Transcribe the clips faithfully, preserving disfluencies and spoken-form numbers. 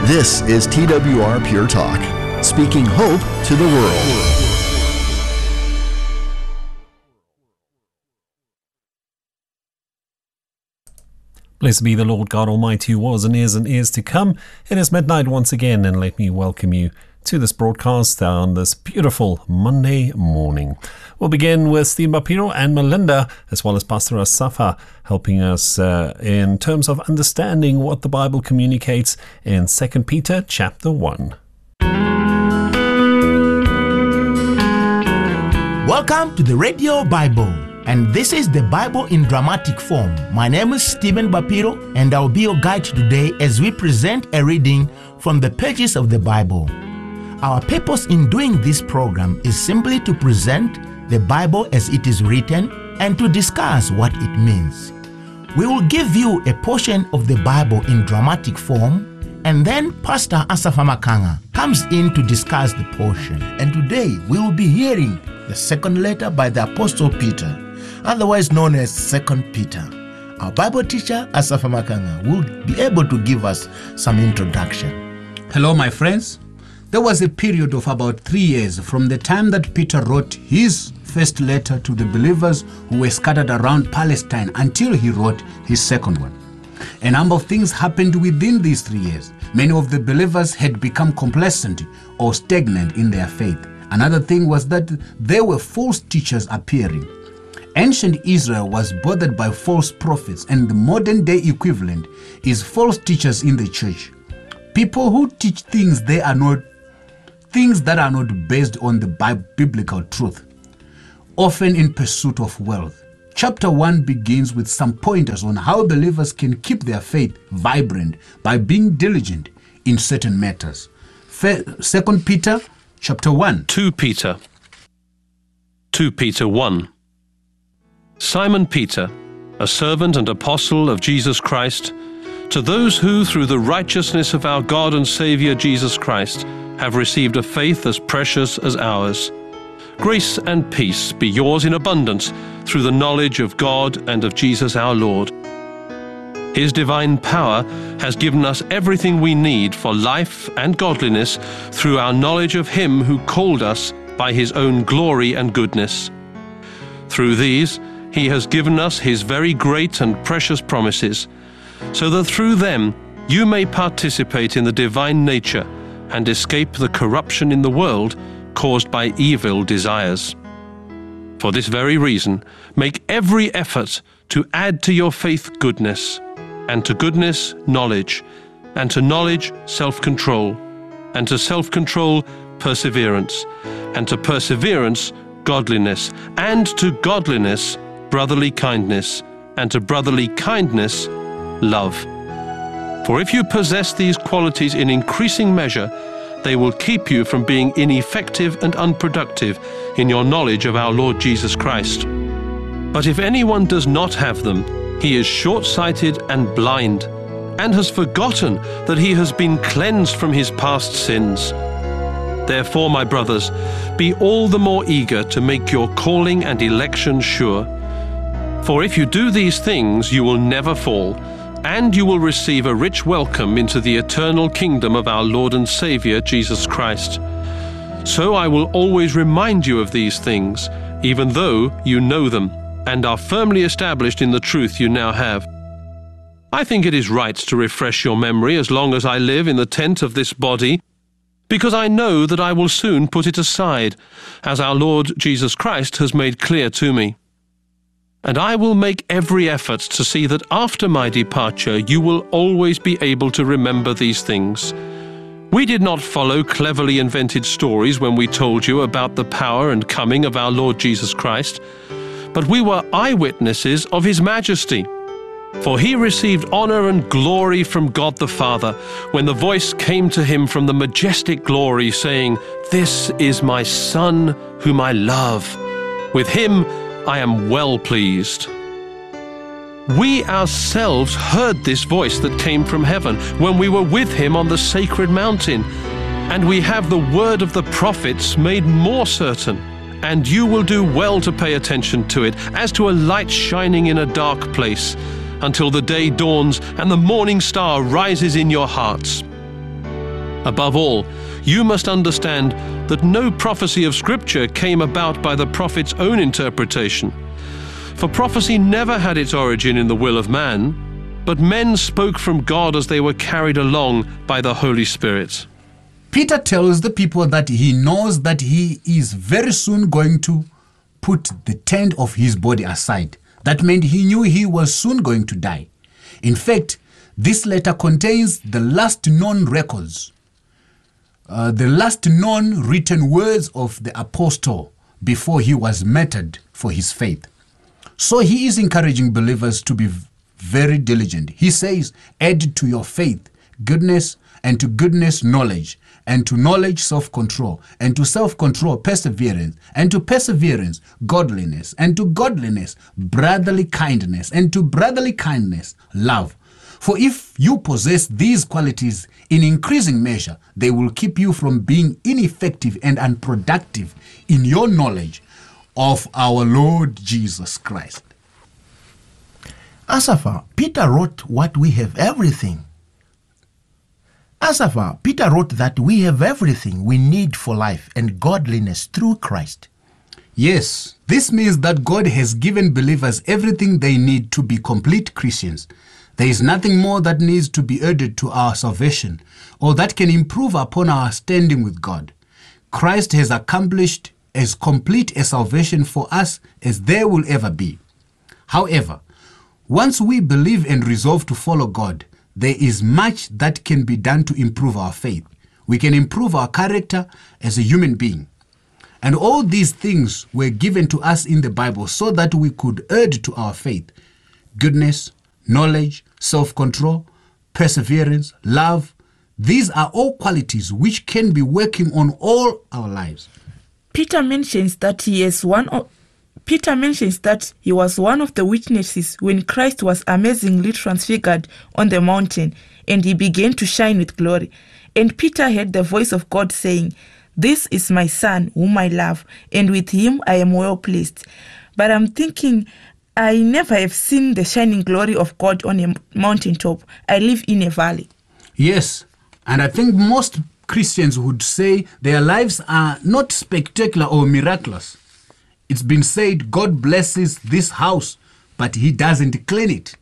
This is T W R Pure Talk, speaking hope to the world. Blessed be the Lord God Almighty, who was and is and is to come. It is midnight once again, and let me welcome you to this broadcast on this beautiful Monday morning. We'll begin with Steve Bapiro and Melinda, as well as Pastor Asafa, helping us uh, in terms of understanding what the Bible communicates in Second Peter chapter one. Welcome to the Radio Bible. And this is the Bible in dramatic form. My name is Stephen Bapiro, and I'll be your guide today as we present a reading from the pages of the Bible. Our purpose in doing this program is simply to present the Bible as it is written and to discuss what it means. We will give you a portion of the Bible in dramatic form, and then Pastor Asafa Makanga comes in to discuss the portion. And today we will be hearing the second letter by the Apostle Peter, otherwise known as Second Peter. Our Bible teacher, Asafa Makanga, will be able to give us some introduction. Hello, my friends. There was a period of about three years from the time that Peter wrote his first letter to the believers who were scattered around Palestine until he wrote his second one. A number of things happened within these three years. Many of the believers had become complacent or stagnant in their faith. Another thing was that there were false teachers appearing. Ancient Israel was bothered by false prophets, and the modern day equivalent is false teachers in the church. People who teach things they are not things that are not based on the biblical truth, often in pursuit of wealth. Chapter one begins with some pointers on how believers can keep their faith vibrant by being diligent in certain matters. Second Peter chapter one. Second Peter. Second Peter one. Simon Peter, a servant and apostle of Jesus Christ, to those who, through the righteousness of our God and Saviour Jesus Christ, have received a faith as precious as ours. Grace and peace be yours in abundance through the knowledge of God and of Jesus our Lord. His divine power has given us everything we need for life and godliness through our knowledge of Him who called us by His own glory and goodness. Through these, He has given us His very great and precious promises, so that through them you may participate in the divine nature and escape the corruption in the world caused by evil desires. For this very reason, make every effort to add to your faith goodness, and to goodness knowledge, and to knowledge self-control, and to self-control perseverance, and to perseverance godliness, and to godliness brotherly kindness, and to brotherly kindness love. For if you possess these qualities in increasing measure, they will keep you from being ineffective and unproductive in your knowledge of our Lord Jesus Christ. But if anyone does not have them, he is short-sighted and blind, and has forgotten that he has been cleansed from his past sins. Therefore, my brothers, be all the more eager to make your calling and election sure. For if you do these things, you will never fall, and you will receive a rich welcome into the eternal kingdom of our Lord and Saviour, Jesus Christ. So I will always remind you of these things, even though you know them, and are firmly established in the truth you now have. I think it is right to refresh your memory as long as I live in the tent of this body, because I know that I will soon put it aside, as our Lord Jesus Christ has made clear to me. And I will make every effort to see that after my departure you will always be able to remember these things. We did not follow cleverly invented stories when we told you about the power and coming of our Lord Jesus Christ, but we were eyewitnesses of His majesty. For He received honor and glory from God the Father when the voice came to Him from the majestic glory, saying, "This is my Son whom I love. With Him I am well pleased." We ourselves heard this voice that came from heaven when we were with Him on the sacred mountain, and we have the word of the prophets made more certain, and you will do well to pay attention to it, as to a light shining in a dark place, until the day dawns and the morning star rises in your hearts. Above all, you must understand that no prophecy of Scripture came about by the prophet's own interpretation. For prophecy never had its origin in the will of man, but men spoke from God as they were carried along by the Holy Spirit. Peter tells the people that he knows that he is very soon going to put the tent of his body aside. That meant he knew he was soon going to die. In fact, this letter contains the last known records, uh, the last known written words of the apostle before he was martyred for his faith. So he is encouraging believers to be very diligent. He says, add to your faith goodness, and to goodness knowledge, and to knowledge self-control, and to self-control perseverance, and to perseverance godliness, and to godliness brotherly kindness, and to brotherly kindness love. For if you possess these qualities in increasing measure, they will keep you from being ineffective and unproductive in your knowledge of our Lord Jesus Christ. Asafa, Peter wrote what we have everything. Asafa, Peter wrote that we have everything we need for life and godliness through Christ. Yes, this means that God has given believers everything they need to be complete Christians. There is nothing more that needs to be added to our salvation or that can improve upon our standing with God. Christ has accomplished as complete a salvation for us as there will ever be. However, once we believe and resolve to follow God, there is much that can be done to improve our faith. We can improve our character as a human being. And all these things were given to us in the Bible so that we could add to our faith goodness, knowledge, self-control, perseverance, love. These are all qualities which can be working on all our lives. Peter mentions that he is one of Peter mentions that he was one of the witnesses when Christ was amazingly transfigured on the mountain and he began to shine with glory. And Peter heard the voice of God saying, "This is my son whom I love, and with him I am well pleased." But I'm thinking, I never have seen the shining glory of God on a mountaintop. I live in a valley. Yes, and I think most Christians would say their lives are not spectacular or miraculous. It's been said God blesses this house, but he doesn't clean it.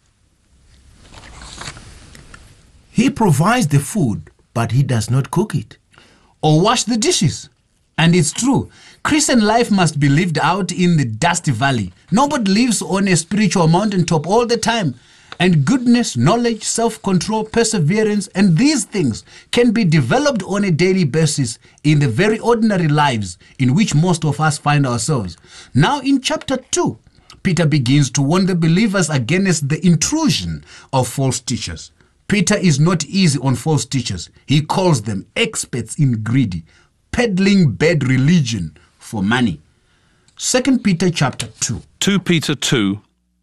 He provides the food, but he does not cook it. Or wash the dishes. And it's true. Christian life must be lived out in the dusty valley. Nobody lives on a spiritual mountaintop all the time. And goodness, knowledge, self-control, perseverance, and these things can be developed on a daily basis in the very ordinary lives in which most of us find ourselves. Now in chapter two, Peter begins to warn the believers against the intrusion of false teachers. Peter is not easy on false teachers. He calls them experts in greed, peddling bad religion for money. Second Peter chapter two. Second Peter two.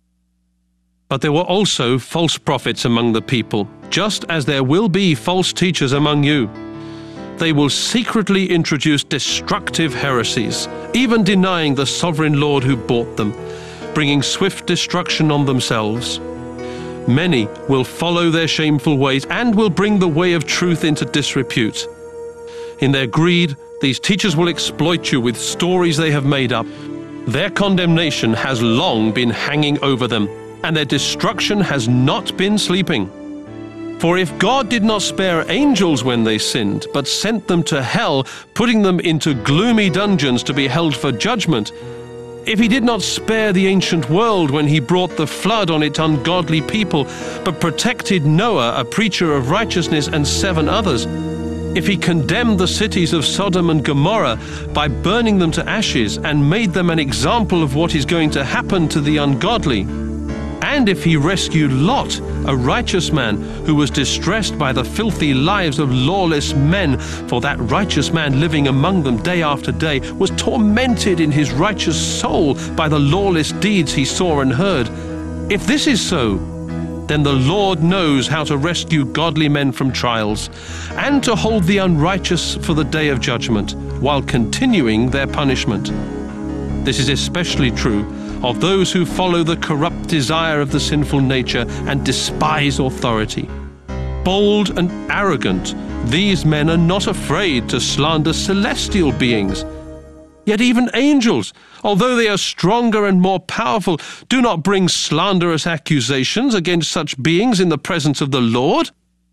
But there were also false prophets among the people, just as there will be false teachers among you. They will secretly introduce destructive heresies, even denying the sovereign Lord who bought them, bringing swift destruction on themselves. Many will follow their shameful ways and will bring the way of truth into disrepute. In their greed, these teachers will exploit you with stories they have made up. Their condemnation has long been hanging over them, and their destruction has not been sleeping. For if God did not spare angels when they sinned, but sent them to hell, putting them into gloomy dungeons to be held for judgment, if he did not spare the ancient world when he brought the flood on its ungodly people, but protected Noah, a preacher of righteousness, and seven others, if he condemned the cities of Sodom and Gomorrah by burning them to ashes and made them an example of what is going to happen to the ungodly, and if he rescued Lot, a righteous man who was distressed by the filthy lives of lawless men, for that righteous man living among them day after day was tormented in his righteous soul by the lawless deeds he saw and heard. If this is so, then the Lord knows how to rescue godly men from trials, and to hold the unrighteous for the day of judgment, while continuing their punishment. This is especially true of those who follow the corrupt desire of the sinful nature and despise authority. bold and arrogant, these men are not afraid to slander celestial beings. Yet even angels, although they are stronger and more powerful, do not bring slanderous accusations against such beings in the presence of the Lord.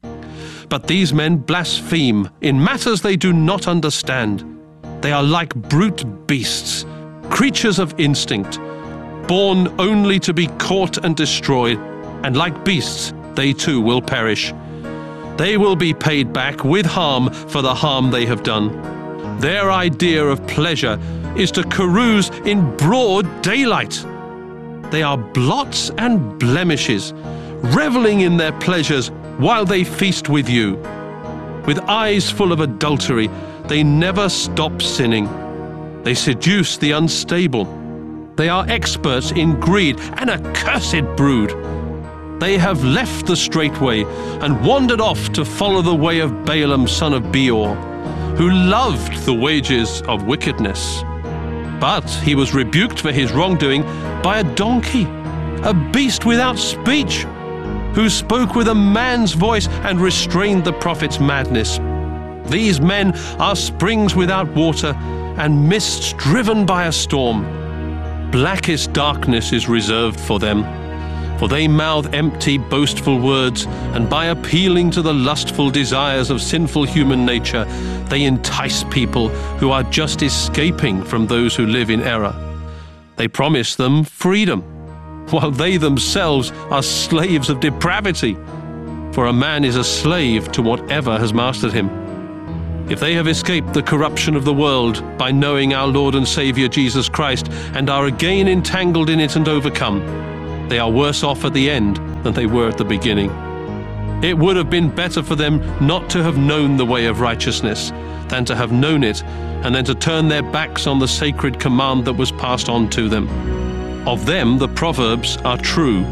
But these men blaspheme in matters they do not understand. They are like brute beasts, creatures of instinct, born only to be caught and destroyed, and like beasts, they too will perish. They will be paid back with harm for the harm they have done. Their idea of pleasure is to carouse in broad daylight. They are blots and blemishes, reveling in their pleasures while they feast with you. With eyes full of adultery, they never stop sinning. They seduce the unstable. They are experts in greed, an accursed brood. They have left the straight way and wandered off to follow the way of Balaam son of Beor, who loved the wages of wickedness. But he was rebuked for his wrongdoing by a donkey, a beast without speech, who spoke with a man's voice and restrained the prophet's madness. These men are springs without water and mists driven by a storm. Blackest darkness is reserved for them, for they mouth empty, boastful words, and by appealing to the lustful desires of sinful human nature, they entice people who are just escaping from those who live in error. They promise them freedom, while they themselves are slaves of depravity, for a man is a slave to whatever has mastered him. If they have escaped the corruption of the world by knowing our Lord and Saviour Jesus Christ and are again entangled in it and overcome, they are worse off at the end than they were at the beginning. It would have been better for them not to have known the way of righteousness than to have known it and then to turn their backs on the sacred command that was passed on to them. Of them the proverbs are true.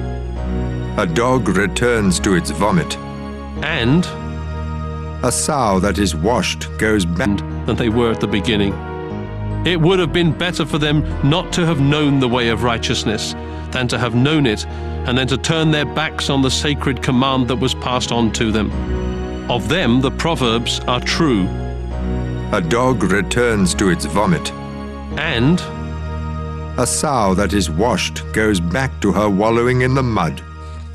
A dog returns to its vomit, and a sow that is washed goes back than they were at the beginning. It would have been better for them not to have known the way of righteousness than to have known it and then to turn their backs on the sacred command that was passed on to them. Of them the proverbs are true. A dog returns to its vomit, and a sow that is washed goes back to her wallowing in the mud.